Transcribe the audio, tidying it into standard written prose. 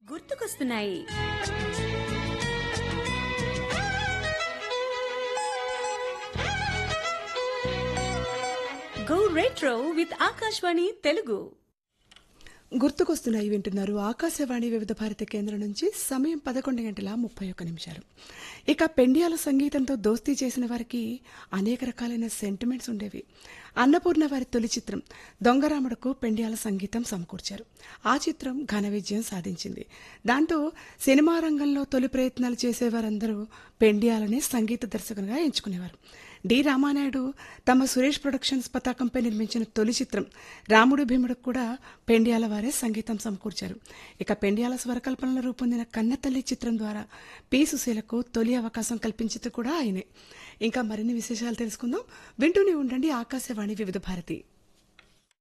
గుర్తుకొస్తున్నాయి. Go retro with Akashvani Telugu. గుర్తుకొస్తున్నాయి వింటున్నారు ఆకాశవాణి వివిధ భారతి కేంద్రం నుంచి. సమయం 11:31. ఇక పెండియాల సంగీతంతో దోస్తీ చేసిన వారికి అనేక రకాలైన సెంటిమెంట్స్ ఉండేవి. అన్నపూర్ణ వారి తొలి చిత్రం దొంగరాముడుకు పెండియాల సంగీతం సమకూర్చారు. ఆ చిత్రం ఘన విజయం సాధించింది. దాంతో సినిమా రంగంలో తొలి ప్రయత్నాలు చేసేవారందరూ పెండియాలనే సంగీత దర్శకునిగా ఎంచుకునేవారు. డి రామానాయుడు తమ సురేష్ ప్రొడక్షన్స్ పతాకంపై నిర్మించిన తొలి చిత్రం రాముడు భీముడుకు కూడా పెండియాల వారే సంగీతం సమకూర్చారు. ఇక పెండియాల స్వరకల్పనలో రూపొందిన కన్నతల్లి చిత్రం ద్వారా పి సుశీలకు తొలి అవకాశం కల్పించింది కూడా ఆయనే. ఇంకా మరిన్ని విశేషాలు తెలుసుకుందాం. వింటూనే ఉండండి ఆకాశవాణి వివిధ భారతి.